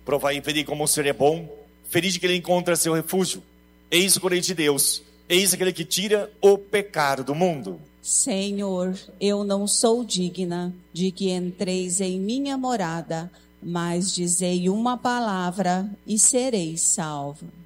Provai e vede como o Senhor é bom, feliz de que ele encontra seu refúgio. Eis o Cordeiro de Deus, eis aquele que tira o pecado do mundo. Senhor, eu não sou digna de que entreis em minha morada, mas dizei uma palavra e serei salvo.